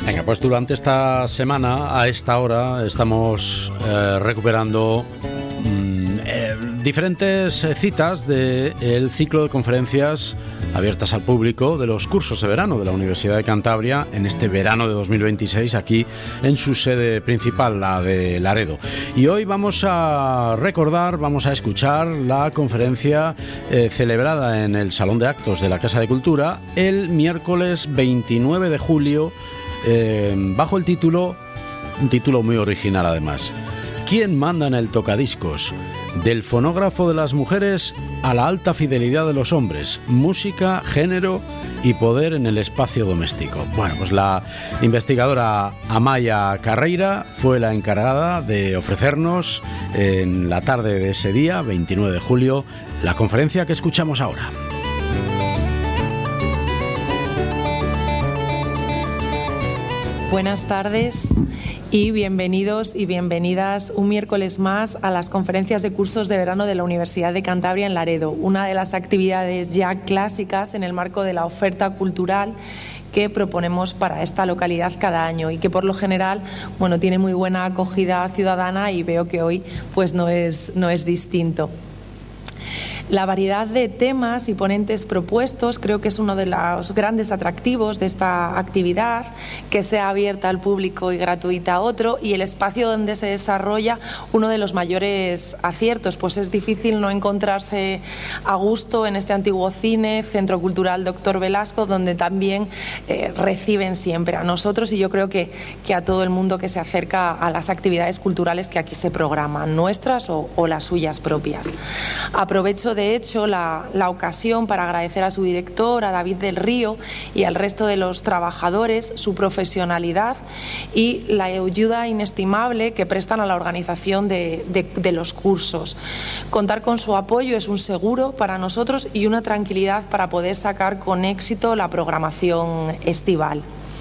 Venga, pues durante esta semana, a esta hora, estamos recuperando diferentes citas del ciclo de conferencias abiertas al público de los cursos de verano de la Universidad de Cantabria en este verano de 2026, aquí en su sede principal, la de Laredo. Y hoy vamos a recordar, vamos a escuchar la conferencia celebrada en el Salón de Actos de la Casa de Cultura el miércoles 29 de julio, bajo el título, un título muy original además: ¿Quién manda en el tocadiscos? Del fonógrafo de las mujeres a la alta fidelidad de los hombres, música, género y poder en el espacio doméstico. Bueno, pues la investigadora Amaya Carreira fue la encargada de ofrecernos en la tarde de ese día, 29 de julio, la conferencia que escuchamos ahora. Buenas tardes y bienvenidos y bienvenidas un miércoles más a las conferencias de cursos de verano de la Universidad de Cantabria en Laredo, una de las actividades ya clásicas en el marco de la oferta cultural que proponemos para esta localidad cada año y que por lo general, bueno, tiene muy buena acogida ciudadana y veo que hoy pues no es distinto. La variedad de temas y ponentes propuestos creo que es uno de los grandes atractivos de esta actividad, que sea abierta al público y gratuita a otro, y el espacio donde se desarrolla uno de los mayores aciertos, pues es difícil no encontrarse a gusto en este antiguo cine, Centro Cultural Dr. Velasco, donde también reciben siempre a nosotros y yo creo que a todo el mundo que se acerca a las actividades culturales que aquí se programan, nuestras o las suyas propias. Aprovecho de hecho la ocasión para agradecer a su director, a David del Río, y al resto de los trabajadores su profesionalidad y la ayuda inestimable que prestan a la organización de los cursos. Contar con su apoyo es un seguro para nosotros y una tranquilidad para poder sacar con éxito la programación estival.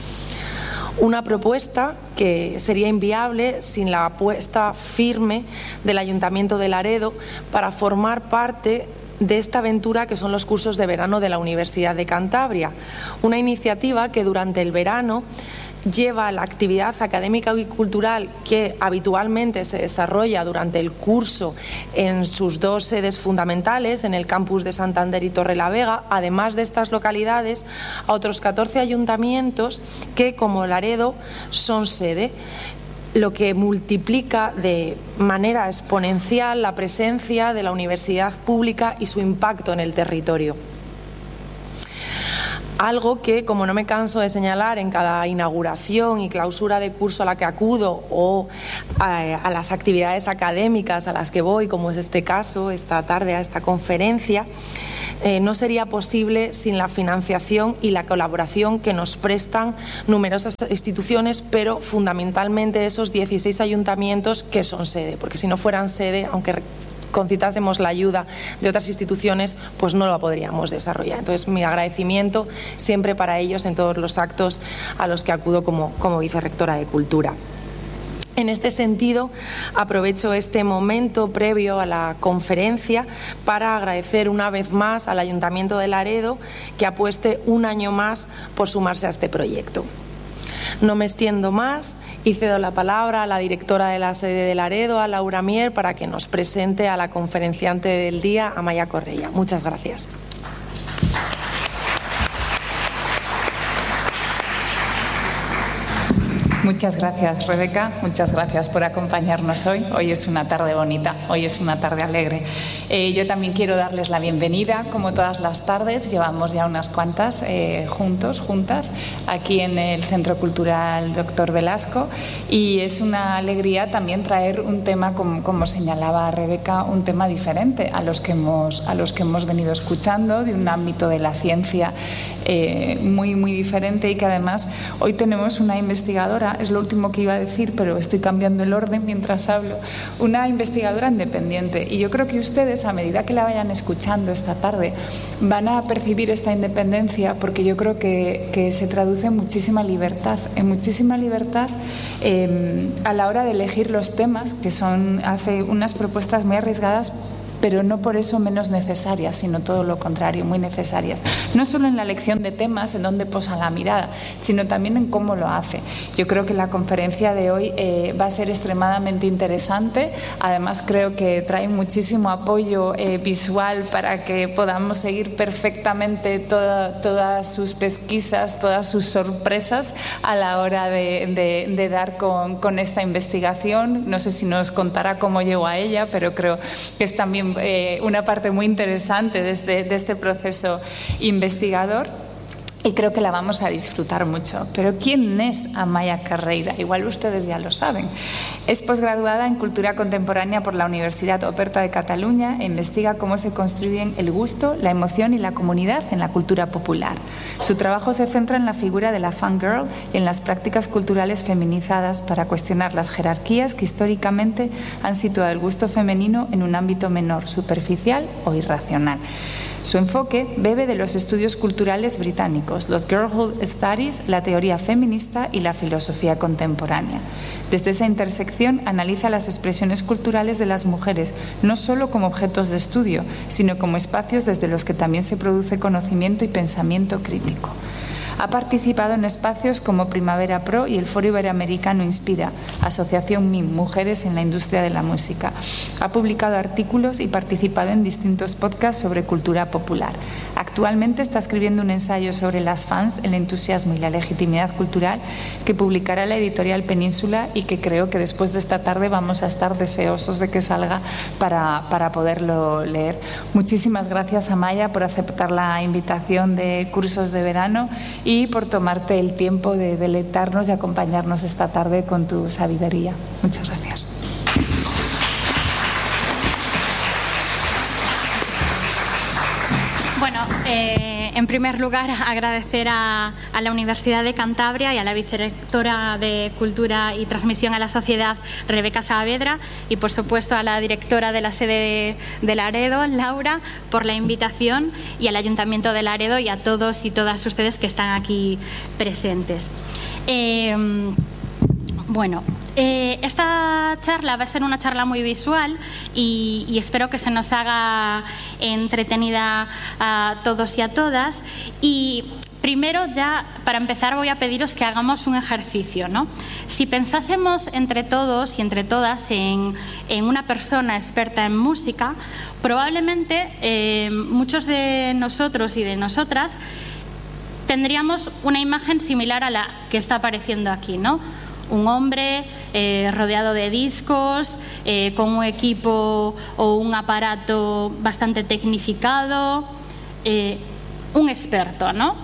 Una propuesta que sería inviable sin la apuesta firme del Ayuntamiento de Laredo para formar parte de esta aventura que son los cursos de verano de la Universidad de Cantabria. Una iniciativa que durante el verano lleva la actividad académica y cultural que habitualmente se desarrolla durante el curso en sus dos sedes fundamentales, en el campus de Santander y Torrelavega, además de estas localidades, a otros 14 ayuntamientos que, como Laredo, son sede, lo que multiplica de manera exponencial la presencia de la universidad pública y su impacto en el territorio. Algo que, como no me canso de señalar en cada inauguración y clausura de curso a la que acudo o a las actividades académicas a las que voy, como es este caso, esta tarde a esta conferencia, no sería posible sin la financiación y la colaboración que nos prestan numerosas instituciones, pero fundamentalmente esos 16 ayuntamientos que son sede, porque si no fueran sede, aunque concitásemos la ayuda de otras instituciones, pues no lo podríamos desarrollar. Entonces, mi agradecimiento siempre para ellos en todos los actos a los que acudo como vicerrectora de Cultura. En este sentido, aprovecho este momento previo a la conferencia para agradecer una vez más al Ayuntamiento de Laredo que apueste un año más por sumarse a este proyecto. No me extiendo más y cedo la palabra a la directora de la sede de Laredo, a Laura Mier, para que nos presente a la conferenciante del día, Amaya Carreira. Muchas gracias. Muchas gracias, Rebeca. Muchas gracias por acompañarnos hoy. Hoy es una tarde bonita, hoy es una tarde alegre. Yo también quiero darles la bienvenida, como todas las tardes. Llevamos ya unas cuantas juntas, aquí en el Centro Cultural Dr. Velasco. Y es una alegría también traer un tema, como señalaba Rebeca, un tema diferente a los que hemos venido escuchando, de un ámbito de la ciencia muy, muy diferente, y que además hoy tenemos una investigadora. Es lo último que iba a decir, pero estoy cambiando el orden mientras hablo. Una investigadora independiente, y yo creo que ustedes, a medida que la vayan escuchando esta tarde, van a percibir esta independencia, porque yo creo que se traduce en muchísima libertad a la hora de elegir los temas, que hace unas propuestas muy arriesgadas, pero no por eso menos necesarias, sino todo lo contrario, muy necesarias. No solo en la elección de temas, en donde posa la mirada, sino también en cómo lo hace. Yo creo que la conferencia de hoy va a ser extremadamente interesante. Además, creo que trae muchísimo apoyo visual para que podamos seguir perfectamente todas sus pesquisas, todas sus sorpresas a la hora de dar con esta investigación. No sé si nos contará cómo llegó a ella, pero creo que es también una parte muy interesante de este proceso investigador. Y creo que la vamos a disfrutar mucho. Pero ¿quién es Amaia Carreira? Igual ustedes ya lo saben. Es posgraduada en Cultura Contemporánea por la Universidad Oberta de Cataluña e investiga cómo se construyen el gusto, la emoción y la comunidad en la cultura popular. Su trabajo se centra en la figura de la fangirl y en las prácticas culturales feminizadas para cuestionar las jerarquías que históricamente han situado el gusto femenino en un ámbito menor, superficial o irracional. Su enfoque bebe de los estudios culturales británicos, los Girlhood Studies, la teoría feminista y la filosofía contemporánea. Desde esa intersección analiza las expresiones culturales de las mujeres, no solo como objetos de estudio, sino como espacios desde los que también se produce conocimiento y pensamiento crítico. Ha participado en espacios como Primavera Pro y el Foro Iberoamericano Inspira, Asociación MIM, Mujeres en la Industria de la Música. Ha publicado artículos y participado en distintos podcasts sobre cultura popular. Actualmente está escribiendo un ensayo sobre las fans, el entusiasmo y la legitimidad cultural que publicará la editorial Península y que creo que después de esta tarde vamos a estar deseosos de que salga para poderlo leer. Muchísimas gracias, Amaia, por aceptar la invitación de Cursos de Verano y por tomarte el tiempo de deleitarnos y acompañarnos esta tarde con tu sabiduría. Muchas gracias. Bueno, en primer lugar agradecer a la Universidad de Cantabria y a la vicerrectora de Cultura y Transmisión a la Sociedad, Rebeca Saavedra, y por supuesto a la directora de la sede de Laredo, Laura, por la invitación, y al Ayuntamiento de Laredo y a todos y todas ustedes que están aquí presentes. Esta charla va a ser una charla muy visual y espero que se nos haga entretenida a todos y a todas. Y primero, ya para empezar, voy a pediros que hagamos un ejercicio, ¿no? Si pensásemos entre todos y entre todas en una persona experta en música, probablemente muchos de nosotros y de nosotras tendríamos una imagen similar a la que está apareciendo aquí, ¿no? Un hombre rodeado de discos, con un equipo o un aparato bastante tecnificado, un experto, ¿no?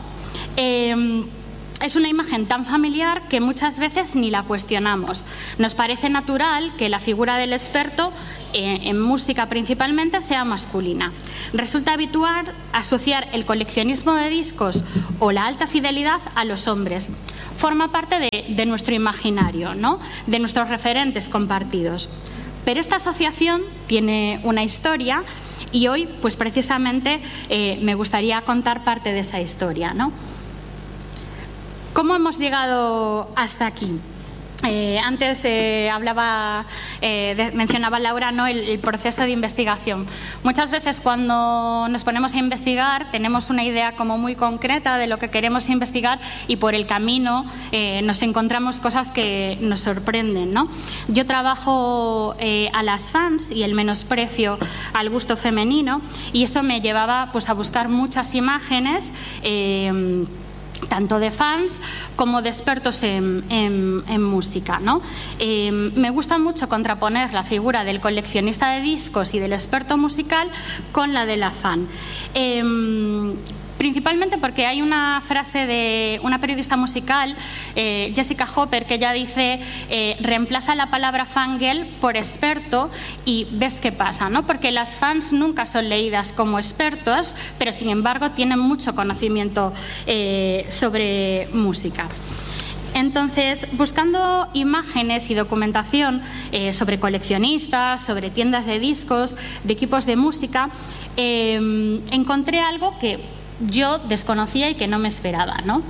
Es una imagen tan familiar que muchas veces ni la cuestionamos. Nos parece natural que la figura del experto, en música principalmente, sea masculina. Resulta habitual asociar el coleccionismo de discos o la alta fidelidad a los hombres. Forma parte de nuestro imaginario, ¿no? De nuestros referentes compartidos. Pero esta asociación tiene una historia y hoy, pues precisamente, me gustaría contar parte de esa historia, ¿no? ¿Cómo hemos llegado hasta aquí? Antes mencionaba Laura, ¿no?, el proceso de investigación. Muchas veces cuando nos ponemos a investigar tenemos una idea como muy concreta de lo que queremos investigar y por el camino nos encontramos cosas que nos sorprenden, ¿no? Yo trabajo a las fans y el menosprecio al gusto femenino, y eso me llevaba, pues, a buscar muchas imágenes tanto de fans como de expertos en música, ¿no? Me gusta mucho contraponer la figura del coleccionista de discos y del experto musical con la de la fan. Principalmente porque hay una frase de una periodista musical, Jessica Hopper, que ella dice: reemplaza la palabra fangirl por experto y ves qué pasa, ¿no? Porque las fans nunca son leídas como expertos, pero sin embargo tienen mucho conocimiento sobre música. Entonces, buscando imágenes y documentación sobre coleccionistas, sobre tiendas de discos, de equipos de música, encontré algo que yo desconocía y que no me esperaba, ¿no?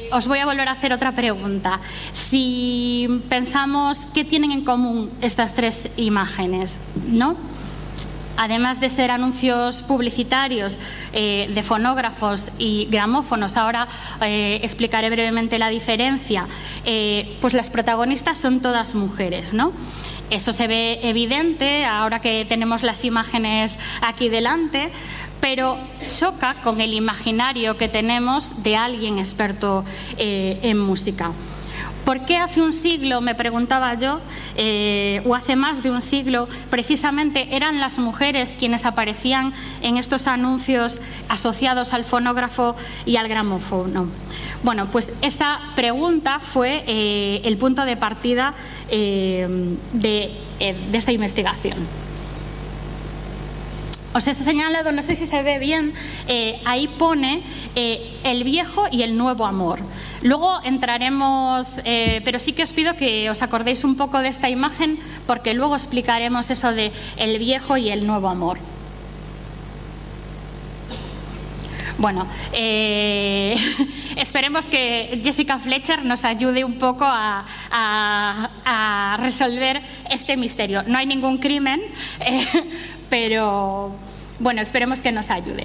os voy a volver a hacer otra pregunta. Si pensamos qué tienen en común estas tres imágenes, ¿no? Además de ser anuncios publicitarios de fonógrafos y gramófonos, ahora explicaré brevemente la diferencia, pues las protagonistas son todas mujeres, ¿no? Eso se ve evidente ahora que tenemos las imágenes aquí delante, pero choca con el imaginario que tenemos de alguien experto en música. ¿Por qué hace un siglo, me preguntaba yo, o hace más de un siglo, precisamente eran las mujeres quienes aparecían en estos anuncios asociados al fonógrafo y al gramófono? Bueno, pues esa pregunta fue el punto de partida de esta investigación. Os he señalado, no sé si se ve bien, ahí pone el viejo y el nuevo amor. Luego entraremos, pero sí que os pido que os acordéis un poco de esta imagen, porque luego explicaremos eso de el viejo y el nuevo amor. Bueno, esperemos que Jessica Fletcher nos ayude un poco a resolver este misterio. No hay ningún crimen, pero bueno, esperemos que nos ayude.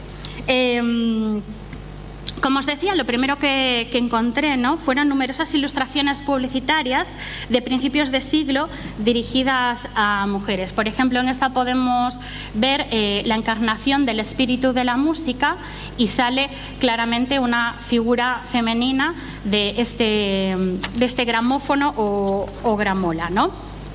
Como os decía, lo primero que encontré, ¿no?, fueron numerosas ilustraciones publicitarias de principios de siglo dirigidas a mujeres. Por ejemplo, en esta podemos ver la encarnación del espíritu de la música y sale claramente una figura femenina de este gramófono o gramola, ¿no?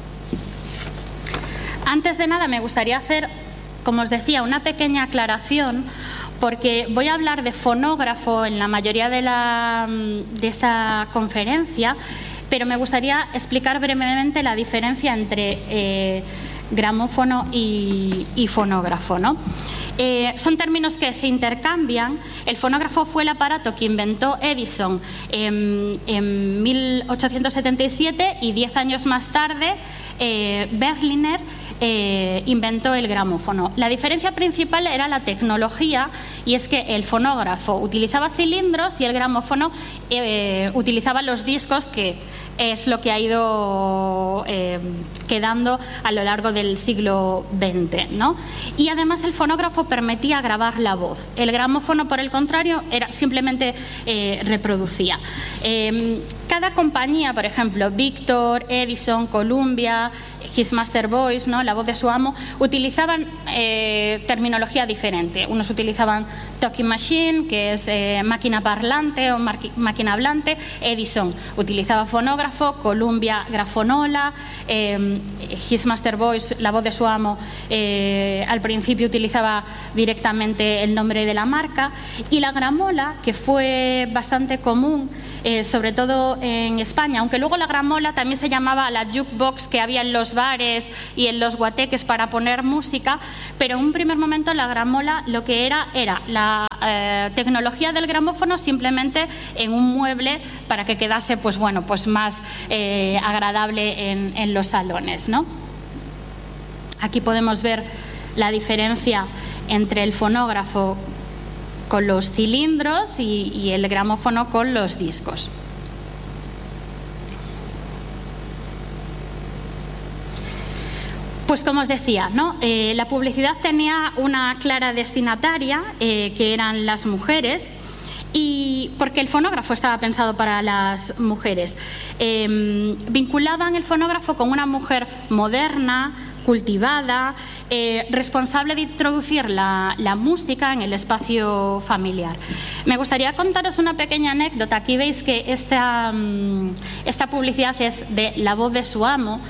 Antes de nada, me gustaría hacer, como os decía, una pequeña aclaración, porque voy a hablar de fonógrafo en la mayoría de esta conferencia, pero me gustaría explicar brevemente la diferencia entre gramófono y fonógrafo, ¿no? Son términos que se intercambian. El fonógrafo fue el aparato que inventó Edison en 1877 y 10 años más tarde Berliner inventó el gramófono. La diferencia principal era la tecnología, y es que el fonógrafo utilizaba cilindros y el gramófono utilizaba los discos, que es lo que ha ido quedando a lo largo del siglo XX, ¿no? Y además el fonógrafo permitía grabar la voz. El gramófono, por el contrario, simplemente reproducía. Cada compañía, por ejemplo, Victor, Edison, Columbia, His Master Voice, ¿no?, la voz de su amo, utilizaban terminología diferente. Unos utilizaban talking machine, que es máquina parlante o máquina hablante. Edison utilizaba fonógrafo, Columbia grafonola, His Master Voice, la voz de su amo, al principio utilizaba directamente el nombre de la marca, y la gramola, que fue bastante común, sobre todo en España, aunque luego la gramola también se llamaba la jukebox que había en los bares y en los guateques para poner música, pero en un primer momento la gramola lo que era la tecnología del gramófono simplemente en un mueble para que quedase pues más agradable en los salones, ¿no? Aquí podemos ver la diferencia entre el fonógrafo con los cilindros y el gramófono con los discos. Pues como os decía, ¿no?, la publicidad tenía una clara destinataria, que eran las mujeres, y porque el fonógrafo estaba pensado para las mujeres. Vinculaban el fonógrafo con una mujer moderna, cultivada, responsable de introducir la música en el espacio familiar. Me gustaría contaros una pequeña anécdota. Aquí veis que esta publicidad es de la voz de su amo.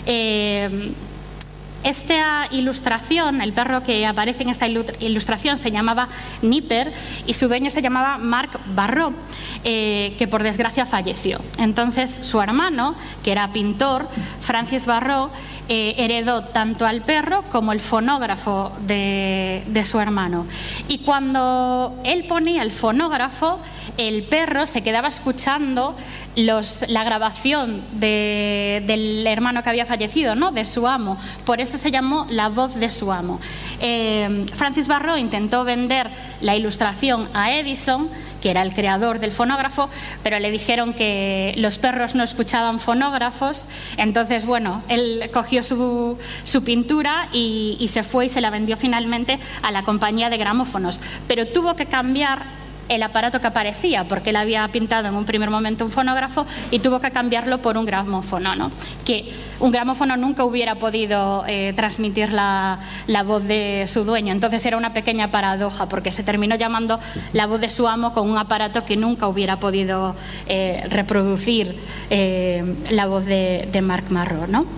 Esta ilustración, el perro que aparece en esta ilustración se llamaba Nipper y su dueño se llamaba Marc Barrault, que por desgracia falleció. Entonces su hermano, que era pintor, Francis Barrault, heredó tanto al perro como el fonógrafo de su hermano. Y cuando él ponía el fonógrafo, el perro se quedaba escuchando la grabación del hermano que había fallecido, ¿no?, de su amo. Por eso se llamó la voz de su amo. Francis Barrault intentó vender la ilustración a Edison, que era el creador del fonógrafo, pero le dijeron que los perros no escuchaban fonógrafos. Entonces, bueno, él cogió su pintura y se fue y se la vendió finalmente a la compañía de gramófonos, pero tuvo que cambiar el aparato que aparecía, porque él había pintado en un primer momento un fonógrafo y tuvo que cambiarlo por un gramófono, ¿no? Que un gramófono nunca hubiera podido transmitir la voz de su dueño. Entonces era una pequeña paradoja, porque se terminó llamando la voz de su amo con un aparato que nunca hubiera podido reproducir la voz de Marc Marot, ¿no?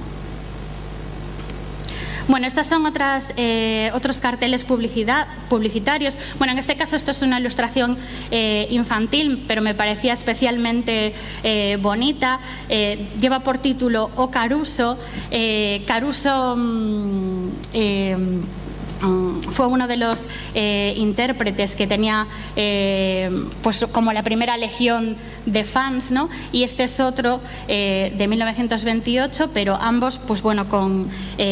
Bueno, estas son otros carteles publicitarios. Bueno, en este caso esto es una ilustración infantil, pero me parecía especialmente bonita. Lleva por título O Caruso. Caruso fue uno de los intérpretes que tenía pues como la primera legión de fans, ¿no? Y este es otro de 1928, pero ambos pues bueno con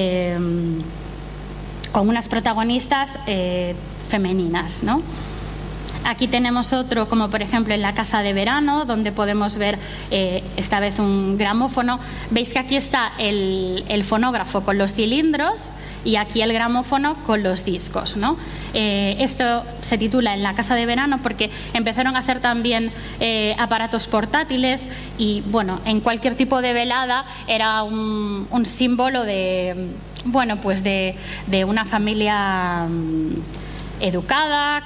unas protagonistas femeninas, ¿no? Aquí tenemos otro, como por ejemplo en la casa de verano, donde podemos ver esta vez un gramófono. Veis que aquí está el fonógrafo con los cilindros y aquí el gramófono con los discos, ¿no? Esto se titula En la casa de verano porque empezaron a hacer también aparatos portátiles y, bueno, en cualquier tipo de velada era un símbolo de, bueno, pues de una familia educada,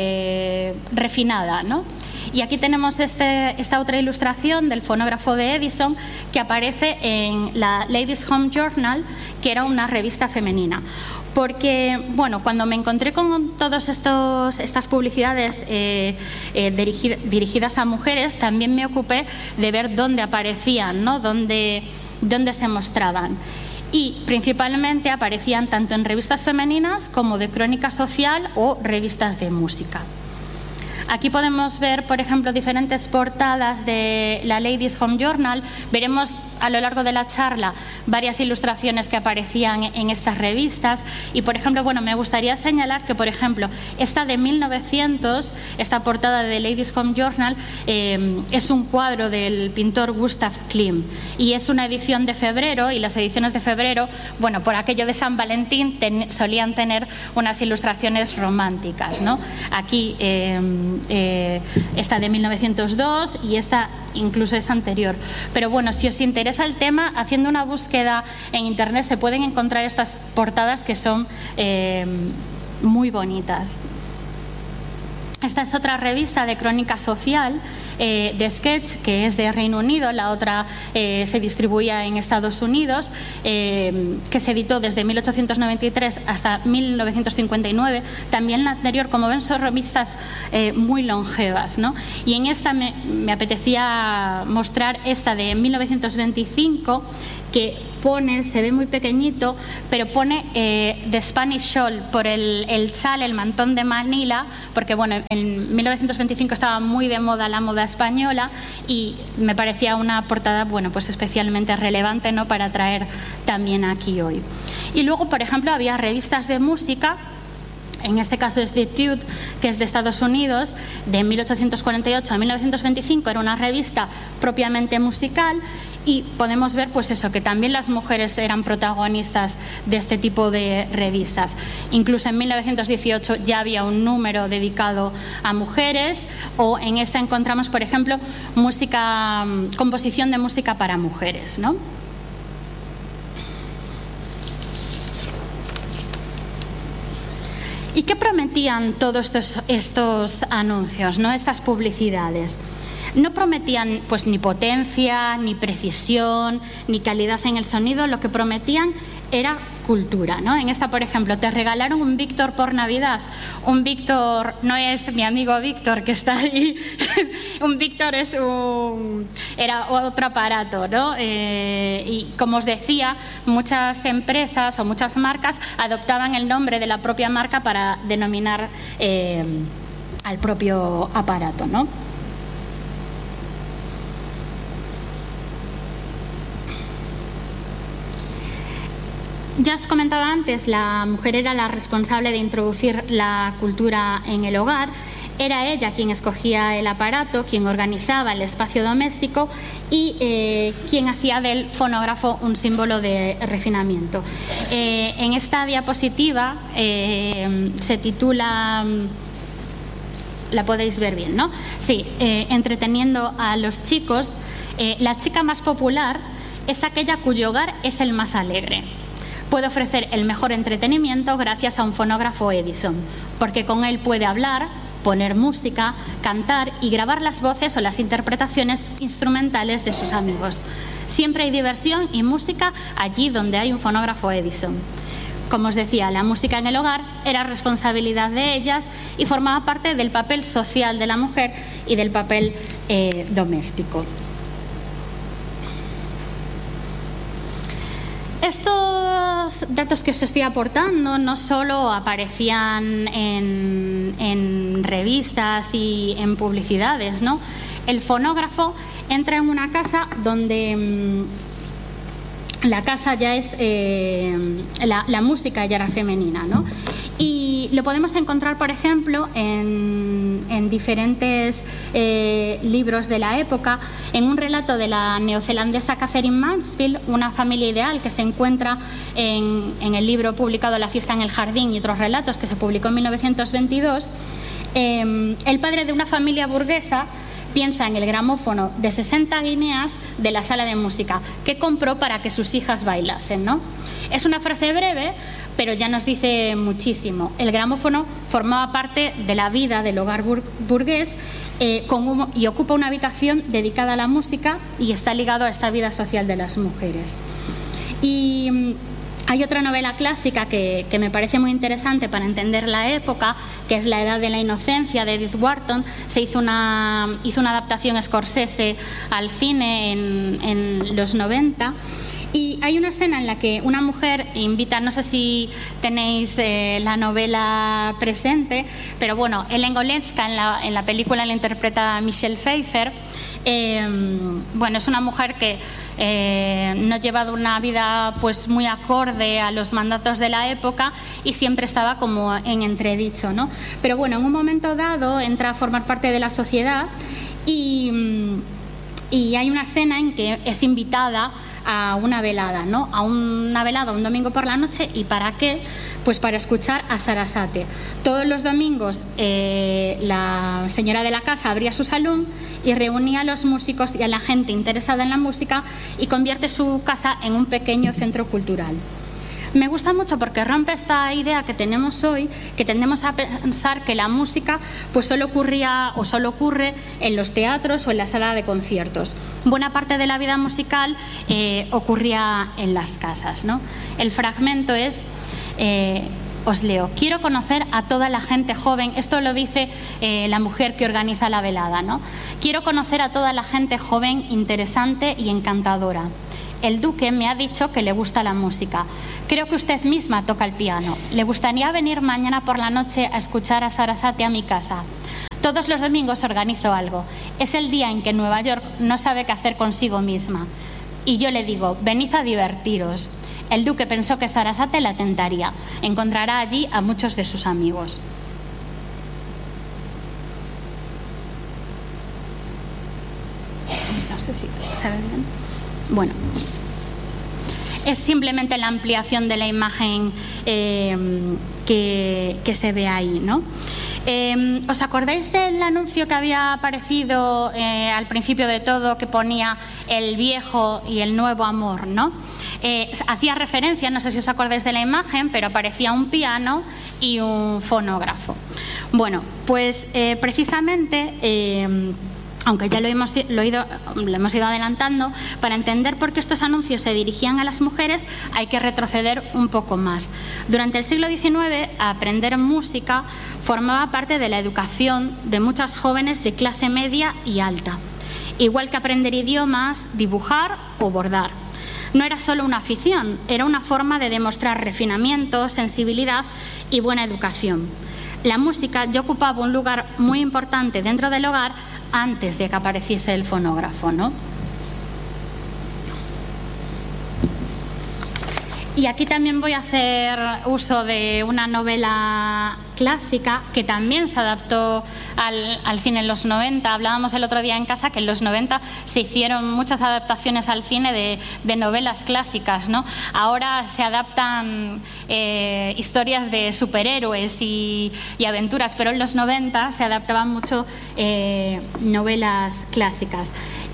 refinada, ¿no? Y aquí tenemos esta otra ilustración del fonógrafo de Edison que aparece en la Ladies' Home Journal, que era una revista femenina. Porque, bueno, cuando me encontré con todas estas publicidades dirigidas a mujeres, también me ocupé de ver dónde aparecían, ¿no? Dónde se mostraban. Y principalmente aparecían tanto en revistas femeninas como de crónica social o revistas de música. Aquí podemos ver, por ejemplo, diferentes portadas de la Ladies' Home Journal. Veremos a lo largo de la charla varias ilustraciones que aparecían en estas revistas. Y, por ejemplo, bueno, me gustaría señalar que, por ejemplo, esta de 1900, esta portada de Ladies' Home Journal, es un cuadro del pintor Gustav Klimt. Y es una edición de febrero, y las ediciones de febrero, bueno, por aquello de San Valentín, solían tener unas ilustraciones románticas, ¿no? Aquí esta de 1902 y esta incluso es anterior. Pero bueno, si os interesa el tema, haciendo una búsqueda en internet se pueden encontrar estas portadas que son muy bonitas. Esta es otra revista de crónica social de Sketch, que es de Reino Unido. La otra se distribuía en Estados Unidos, que se editó desde 1893 hasta 1959. También la anterior, como ven, son revistas muy longevas, ¿no? Y en esta me apetecía mostrar esta de 1925, que pone, se ve muy pequeñito, pero pone The Spanish Shawl por el chal, el mantón de Manila, porque bueno, en 1925 estaba muy de moda la moda española y me parecía una portada, bueno, pues especialmente relevante, ¿no?, para traer también aquí hoy. Y luego, por ejemplo, había revistas de música. En este caso es The Tude, que es de Estados Unidos, de 1848 a 1925, era una revista propiamente musical. Y podemos ver, pues eso, que también las mujeres eran protagonistas de este tipo de revistas. Incluso en 1918 ya había un número dedicado a mujeres, o en esta encontramos, por ejemplo, composición de música para mujeres, ¿no? ¿Y qué prometían todos estos anuncios, ¿no?, estas publicidades? No prometían pues ni potencia, ni precisión, ni calidad en el sonido. Lo que prometían era cultura, ¿no? En esta, por ejemplo, te regalaron un Víctor por Navidad. Un Víctor no es mi amigo Víctor que está ahí. Un Víctor era otro aparato, ¿no? Y como os decía, muchas empresas o muchas marcas adoptaban el nombre de la propia marca para denominar al propio aparato, ¿no? Ya os comentaba antes, la mujer era la responsable de introducir la cultura en el hogar. Era ella quien escogía el aparato, quien organizaba el espacio doméstico y quien hacía del fonógrafo un símbolo de refinamiento. En esta diapositiva se titula, la podéis ver bien, ¿no? Sí, entreteniendo a los chicos. La chica más popular es aquella cuyo hogar es el más alegre. Puede ofrecer el mejor entretenimiento gracias a un fonógrafo Edison, porque con él puede hablar, poner música, cantar y grabar las voces o las interpretaciones instrumentales de sus amigos. Siempre hay diversión y música allí donde hay un fonógrafo Edison. Como os decía, la música en el hogar era responsabilidad de ellas y formaba parte del papel social de la mujer y del papel doméstico. Estos datos que os estoy aportando no solo aparecían en revistas y en publicidades, ¿no? El fonógrafo entra en una casa donde la casa ya es, la música ya era femenina, ¿no? Y lo podemos encontrar, por ejemplo, en diferentes libros de la época, en un relato de la neozelandesa Catherine Mansfield, Una familia ideal, que se encuentra en el libro publicado La fiesta en el jardín y otros relatos, que se publicó en 1922. El padre de una familia burguesa piensa en el gramófono de 60 guineas de la sala de música que compró para que sus hijas bailasen, ¿no? Es una frase breve, pero ya nos dice muchísimo. El gramófono formaba parte de la vida del hogar burgués y ocupa una habitación dedicada a la música y está ligado a esta vida social de las mujeres. Y hay otra novela clásica que me parece muy interesante para entender la época, que es La edad de la inocencia, de Edith Wharton. Se hizo una adaptación Scorsese al cine en los 90. Y hay una escena en la que una mujer invita, no sé si tenéis la novela presente, pero bueno, Ellen Golenska en la película la interpreta Michelle Pfeiffer. Bueno, es una mujer que no ha llevado una vida pues muy acorde a los mandatos de la época y siempre estaba como en entredicho, ¿no? Pero bueno, en un momento dado entra a formar parte de la sociedad y hay una escena en que es invitada a una velada, ¿no? A una velada un domingo por la noche. ¿Y para qué? Pues para escuchar a Sarasate. Todos los domingos la señora de la casa abría su salón y reunía a los músicos y a la gente interesada en la música y convierte su casa en un pequeño centro cultural. Me gusta mucho porque rompe esta idea que tenemos hoy, que tendemos a pensar que la música pues solo ocurre en los teatros o en la sala de conciertos. Buena parte de la vida musical ocurría en las casas, ¿no? El fragmento es, os leo: quiero conocer a toda la gente joven. Esto lo dice la mujer que organiza la velada, ¿no? Quiero conocer a toda la gente joven, interesante y encantadora. El duque me ha dicho que le gusta la música. Creo que usted misma toca el piano. ¿Le gustaría venir mañana por la noche a escuchar a Sarasate a mi casa? Todos los domingos organizo algo. Es el día en que Nueva York no sabe qué hacer consigo misma. Y yo le digo, venid a divertiros. El duque pensó que Sarasate la tentaría. Encontrará allí a muchos de sus amigos. No sé si se ve bien. Bueno, es simplemente la ampliación de la imagen que se ve ahí, ¿no? ¿Os acordáis del anuncio que había aparecido al principio de todo, que ponía el viejo y el nuevo amor, ¿no? Hacía referencia, no sé si os acordáis de la imagen, pero aparecía un piano y un fonógrafo. Bueno, pues precisamente aunque ya lo hemos ido adelantando, para entender por qué estos anuncios se dirigían a las mujeres hay que retroceder un poco más. Durante el siglo XIX, aprender música formaba parte de la educación de muchas jóvenes de clase media y alta, igual que aprender idiomas, dibujar o bordar. No era solo una afición, era una forma de demostrar refinamiento, sensibilidad y buena educación. La música ya ocupaba un lugar muy importante dentro del hogar antes de que apareciese el fonógrafo, ¿no? Y aquí también voy a hacer uso de una novela clásica que también se adaptó al cine en los 90. Hablábamos el otro día en casa que en los 90 se hicieron muchas adaptaciones al cine de novelas clásicas, ¿no? Ahora se adaptan historias de superhéroes y aventuras, pero en los 90 se adaptaban mucho novelas clásicas.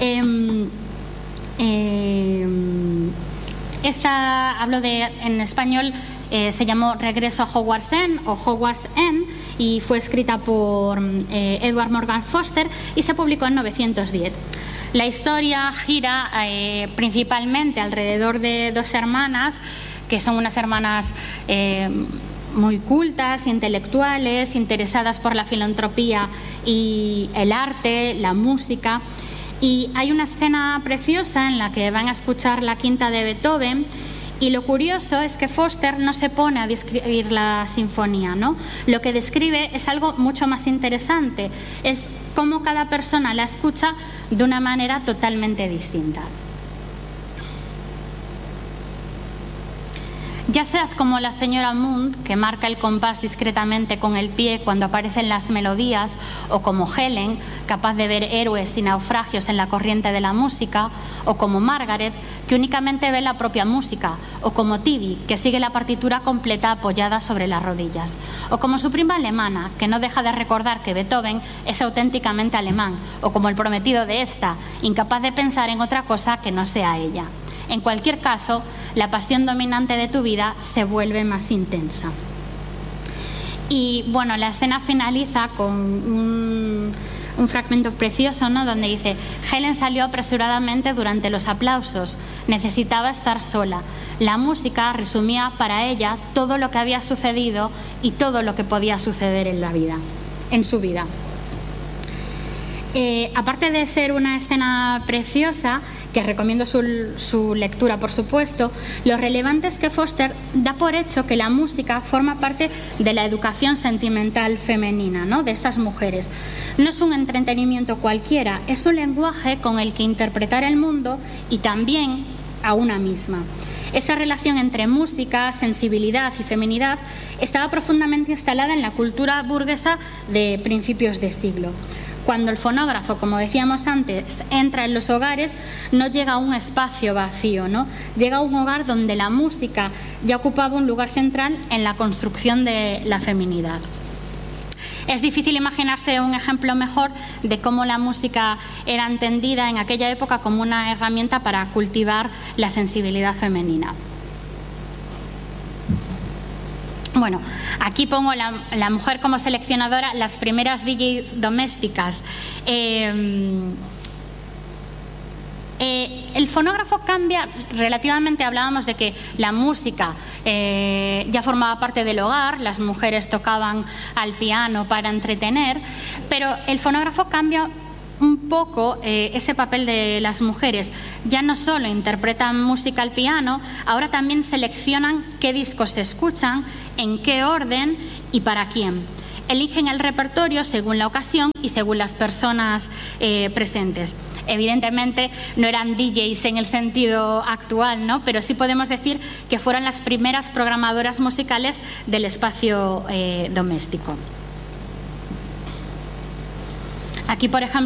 Esta, en español, se llamó Regreso a Hogwarts End o Hogwarts End y fue escrita por Edward Morgan Foster y se publicó en 1910. La historia gira principalmente alrededor de dos hermanas, que son unas hermanas muy cultas, intelectuales, interesadas por la filantropía y el arte, la música. Y hay una escena preciosa en la que van a escuchar la quinta de Beethoven, y lo curioso es que Foster no se pone a describir la sinfonía, ¿no? Lo que describe es algo mucho más interesante, es cómo cada persona la escucha de una manera totalmente distinta. Ya seas como la señora Munt, que marca el compás discretamente con el pie cuando aparecen las melodías, o como Helen, capaz de ver héroes y naufragios en la corriente de la música, o como Margaret, que únicamente ve la propia música, o como Tibi, que sigue la partitura completa apoyada sobre las rodillas, o como su prima alemana, que no deja de recordar que Beethoven es auténticamente alemán, o como el prometido de esta, incapaz de pensar en otra cosa que no sea ella. En cualquier caso, la pasión dominante de tu vida se vuelve más intensa. Y bueno, la escena finaliza con un fragmento precioso, ¿no?, donde dice: Helen salió apresuradamente durante los aplausos, necesitaba estar sola. La música resumía para ella todo lo que había sucedido y todo lo que podía suceder en su vida. Aparte de ser una escena preciosa, que recomiendo su lectura, por supuesto, lo relevante es que Foster da por hecho que la música forma parte de la educación sentimental femenina, ¿no?, de estas mujeres. No es un entretenimiento cualquiera, es un lenguaje con el que interpretar el mundo y también a una misma. Esa relación entre música, sensibilidad y feminidad estaba profundamente instalada en la cultura burguesa de principios de siglo. Cuando el fonógrafo, como decíamos antes, entra en los hogares, no llega a un espacio vacío, ¿no? Llega a un hogar donde la música ya ocupaba un lugar central en la construcción de la feminidad. Es difícil imaginarse un ejemplo mejor de cómo la música era entendida en aquella época como una herramienta para cultivar la sensibilidad femenina. Bueno, aquí pongo la mujer como seleccionadora, las primeras DJs domésticas. El fonógrafo cambia relativamente. Hablábamos de que la música ya formaba parte del hogar, las mujeres tocaban al piano para entretener, pero el fonógrafo cambia un poco ese papel de las mujeres. Ya no solo interpretan música al piano, ahora también seleccionan qué discos se escuchan, en qué orden y para quién. Eligen el repertorio según la ocasión y según las personas presentes. Evidentemente no eran DJs en el sentido actual, ¿no?, pero sí podemos decir que fueron las primeras programadoras musicales del espacio doméstico. Aquí, por ejemplo,